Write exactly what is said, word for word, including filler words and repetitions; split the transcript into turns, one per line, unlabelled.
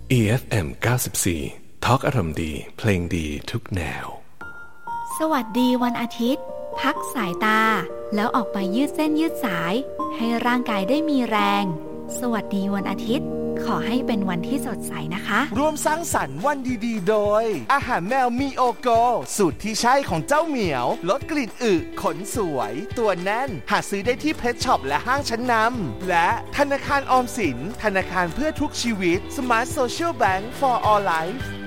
อี เอฟ เอ็ม เก้าสิบสี่ทอล์กอารมณ์ดีเพลงดีทุกแนว
สวัสดีวันอาทิตย์พักสายตาแล้วออกไปยืดเส้นยืดสายให้ร่างกายได้มีแรงสวัสดีวันอาทิตย์ขอให้เป็นวันที่สดใสนะคะ
ร่วมสร้างสรรค์วันดีๆโดยอาหารแมวมีโอโกสูตรที่ใช่ของเจ้าเหมียวลดกลิ่นอึขนสวยตัวแน่นหาซื้อได้ที่เพชช็อปและห้างชั้นนำและธนาคารออมสินธนาคารเพื่อทุกชีวิต Smart Social Bank for All Life